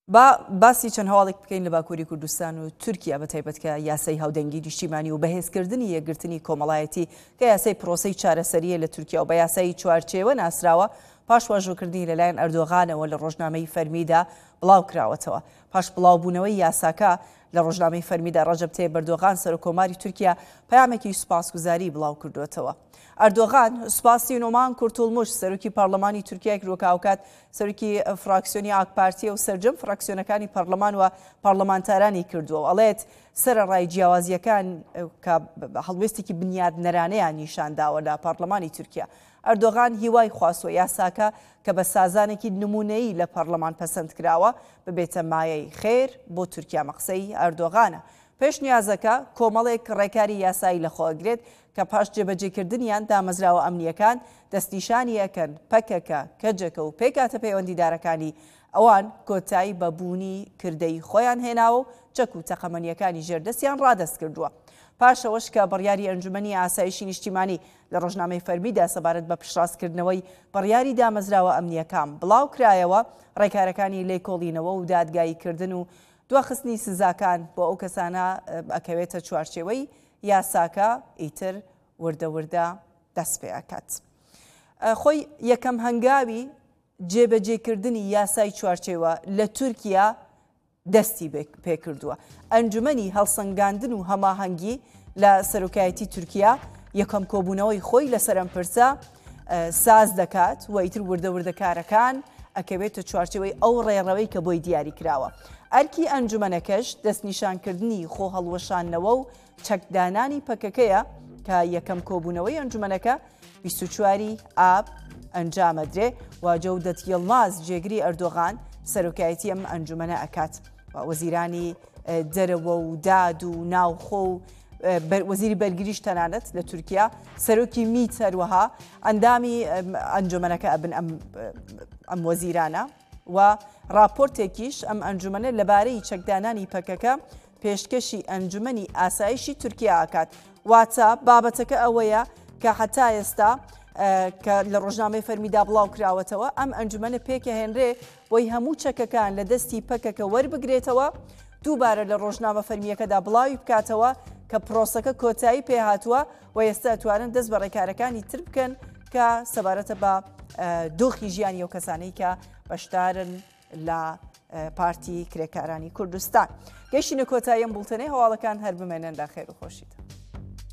باسی چەند هەواڵێک بکەین لە باکووری کوردستان و تورکیا بە تایبەت کە یاسای هاودەنگی نیشتیمانی و بەهێزکردنی یەکگرتنی کۆمەڵایەتی کە یاسای پرۆسەی چارەسەریە لە تورکیا و بە یاسای چوارچێوە ناسراوە پاش واژۆکردنی لەلایەن ئەردۆغانەوە لە ڕۆژنامەی فەرمیدا بڵاو کراوەتەوە. پاش بڵاوبوونەوەی یاساکە لە ڕۆژنامەی فەرمیدا ڕەجەب تەیب ئەردۆغان سەرۆکۆماری تورکیا پەیامێکی سوپاسگوزاری بڵاو کردوێتەوە. ئەردۆغان سوپاسی نۆمان کورتولموش سەرۆکی پارلەمانی تورکیای کروکاوکات سەرۆکی فراکسیۆنی ئاک پارتیە و سەرجەم فراکسیۆنەکانی پەرلەمان و پارلەمانتارانی کردووە. ئەڵێت سەرەڕای جیاوازیەکان کە هەڵوێستێکی بنیادنەرانەیان نیشانداوە لە پارلەمانی تورکیا. ئەردۆغان هیوای خواستوە یاساکە کە بە سازانێکی نمونەیی لە پەرلەمان پەسەند کراوە ببێتە مایەی خێر بۆ تورکیا. مەقسەی ئەردۆغانە. پێشنیازەکە کۆمەڵێک ڕێکاری یاسایی لەخۆگرێت کە پاش جێبەجێکردنیان دامەزراوە ئەمنیەکان دەستنیشانی ئەکەن پەکەکە کەجەکە و پێکاتە پەیوەندیدارەکانی ئەوان کۆتایی بە بوونی کردەی خۆیان هێناوە و چەک و تەقەمەنیەکانی ژێردەستیان ڕادەست کردووە. پاشەوەش کە بڕیاری ئەنجومەنی ئاسایشی نیشتیمانی لە ڕۆژنامەی فەرمیدا سەبارەت بە پشتڕاستکردنەوەی بڕیاری دامەزراوە ئەمنیەکان بڵاو کرایەوە ڕێکارەکانی لێکۆڵینەوە و دادگاییکردن و دواخستنی سزاکان بۆ ئەو کەسانە ئەکەوێتە چوارچێوەی یاساکە ئیتر وردە دەست پێ ئەکات. خۆی یەکەم هەنگاوی جێبەجێکردنی یاسای چوارچێوە لە تورکیا دەستی پێکردووە. ئەنجومەنی هەڵسەنگاندن و هەماهەنگی لە سەرۆکایەتی تورکیا یەکەم کۆبوونەوەی خۆی لە سەرەمپرسە ساز دەکات و ئیتر وردەکارەکان ئەکەوێتە چوارچێوەی ئەو ڕێڕەوەی کە بۆی دیاری کراوە. ئەرکی ئەنجومەنەکەش دەستنیشانکردنی خۆ هەڵوەشانەوە و چەکدانانی پەکەکەیە کە یەکەم کۆبوونەوەی ئەنجومەنەکە 24 ئاب ئەنجامەدرێ واجە و دەت یڵماز جێگری ئەردۆغان سەرۆکایەتی ئەم ئەنجومەنە ئەکات. وەزیرانی دەرەوە و داد و ناوخۆ و وەزیری بەرگریش تەنانەت لە تورکیا سەرۆکی میت هەروەها ئەندامی ئەنجومەنەکە ئەبن ئەم وەزیرانە و راپۆرتێکیش ئەم ئەنجومەنە لەبارەی چەکدانانی پەکەکە پێشکەشی ئەنجومەنی ئاسایشی تورکیا ئاکات. واتە بابەتەکە ئەوەیە کە هەتا ئێستا کە لە ڕۆژنامەی فەرمیدا بڵاو کراوەتەوە ئەم ئەنجومەنە پێکەهێنرێ بۆی هەموو چەکەکان لە دەستی پەکەکە وەربگرێتەوە دووبارە لە ڕۆژنامە فەرمیەکەدا بڵاوی بکاتەوە کە پرۆسەکە کۆتایی پێهاتووە و ئێستا توانن دەست بە ڕێکارەکانی تر بکەن کە سەبارەتە بە دۆخی ژیانی ئەو کەسانەی کە بەشدارن لە پارتی کرێکارانی کوردستان. گەیشتینە کۆتاییەم بوڵتنەی هەواڵەکان هەر بمێنن لا خێر و خۆشیتە.